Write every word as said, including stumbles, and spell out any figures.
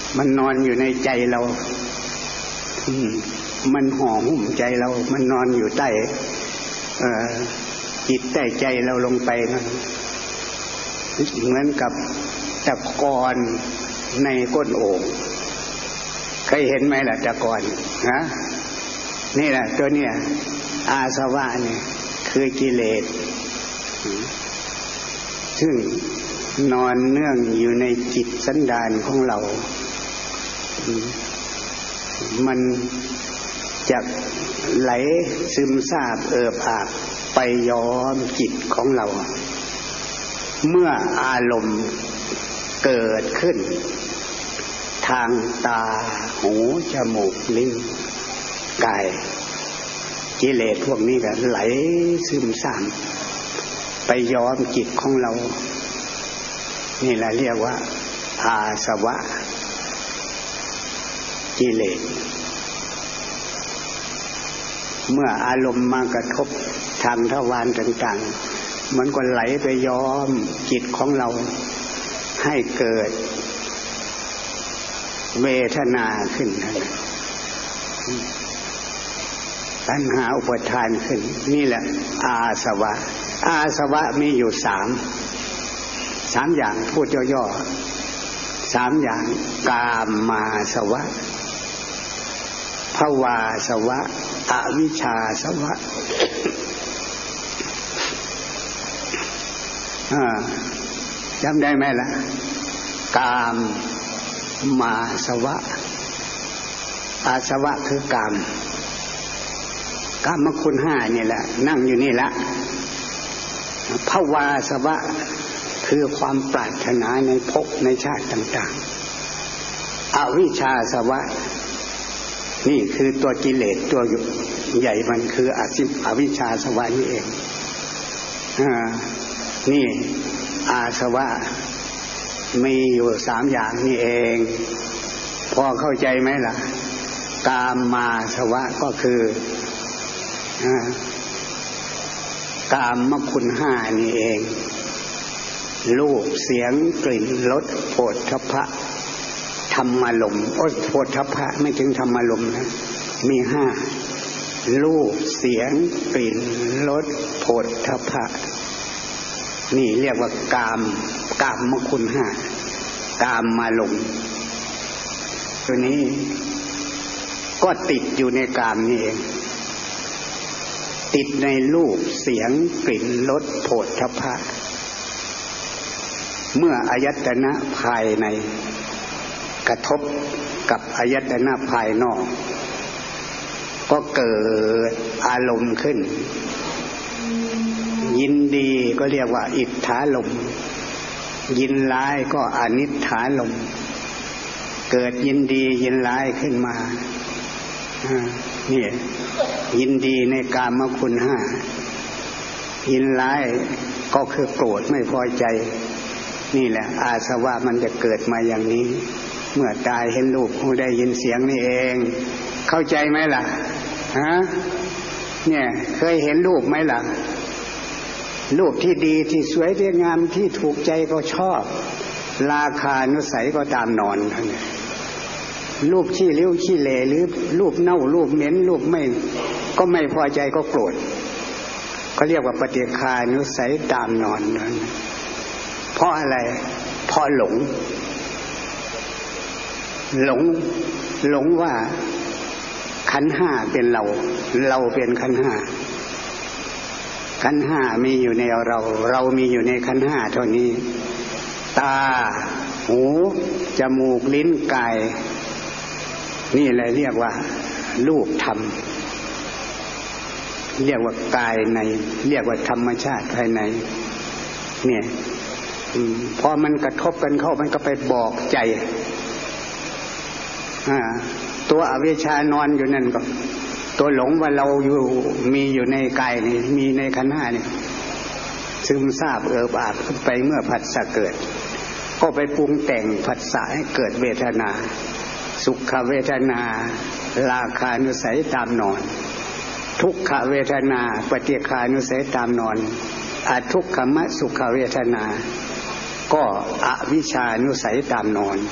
มันนอนอยู่ในใจเรามันห่อหุ้มใจเรามันนอนอยู่ใต้จิตใต้ใจเราลงไปนะเหมือนกับตะกอนในก้นโอ่งเคยเห็นไหมล่ะตะกอนฮะนี่แหละตัวเนี้ยอาสวะเนี่ยคือกิเลสซึ่งนอนเนื่องอยู่ในจิตสันดานของเรามันจะไหลซึมซาบเอิบอาบไปย้อมจิตของเราเมื่ออารมณ์เกิดขึ้นทางตาหูจมูกลิ้นกายกิเลสพวกนี้ก็ไหลซึมซาบไปย้อมจิตของเรานี่แหละเรียกว่าอาสวะกิเลสเมื่ออารมณ์มากระทบทางทวารต่างๆมันก็ไหลไปย้อมจิตของเราให้เกิดเวทนาขึ้นตัณหาอุปทานขึ้นนี่แหละอาสวะอาสวะมีอยู่สามสามอย่างพูดย่อๆสามอย่างกามมาสวะภวาสวะอวิชชาสวะจำได้ไหมล่ะกามมาสวะอาสวะคือกามกามคุณห้านี่แหละนั่งอยู่นี่ละภวาสวะคือความปรารถนาในภพในชาติต่างๆอวิชชาสวะนี่คือตัวกิเลสตัวใหญ่มันคืออสิอวิชชาสวะนี่เองอ่านี่อาสวะมีอยู่สามอย่างนี่เองพอเข้าใจไหมล่ะกามมาสวะก็คือกามคุณห้านี่เองรูปเสียงกลิ่นรสโผฏฐัพพะธรรมารมณ์โอ้โผฏฐัพพะไม่ถึงธรรมารมณ์นะมีห้ารูปเสียงกลิ่นรสโผฏฐัพพะนี่เรียกว่ากามกามคุณห้ากามมารมณ์ตัวนี้ก็ติดอยู่ในกามนี่เองติดในรูปเสียงกลิ่นรสโผฏฐัพพะเมื่ออายตนะภายในกระทบกับอายตนะภายนอกก็เกิดอารมณ์ขึ้นยินดีก็เรียกว่าอิทธารมณ์ยินร้ายก็อนิทธารมณ์เกิดยินดียินร้ายขึ้นมานี่ยินดีในกามคุณห้ายินร้ายก็คือโกรธไม่พอใจนี่แหละอาสวะมันจะเกิดมาอย่างนี้เมื่อตายเห็นรูปหูได้ยินเสียงนี่เองเข้าใจไหมล่ะฮะเนี่ยเคยเห็นรูปไหมล่ะรูปที่ดีที่สวยที่งามที่ถูกใจก็ชอบราคานุสัยก็ตามนอนรูปขี้ริ้วขี้เหร่หรือรูปเน่ารูปเหม็นรูปไม่ก็ไม่พอใจก็โกรธเขาเรียกว่าปฏิฆานุสัยตามนอนนั้นเพราะอะไรเพราะหลงหลงหลงว่าขันธ์ห้าเป็นเราเราเป็นขันธ์ห้าขันธ์ห้ามีอยู่ในเราเรามีอยู่ในขันธ์ห้าเท่านี้ตาหูจมูกลิ้นกายนี่แหละเรียกว่ารูปธรรมเรียกว่ากายในเรียกว่าธรรมชาติภายในเนี่ยพอมันกระทบกันเข้ามันก็ไปบอกใจตัวอวิชชานอนอยู่นั่นก็ตัวหลงว่าเราอยู่มีอยู่ในกายนี่มีในขันธ์ห้านี่ซึมซาบเอิบอาบขึ้นไปเมื่อผัสสะเกิดก็ไปปรุงแต่งผัสสะให้เกิดเวทนาสุขเวทนาราคานุสัยตามนอนทุกขเวทนาปฏิฆานุสัยตามนอนอทุกขมสุขเวทนาก็อวิชชานุสัยตามนอน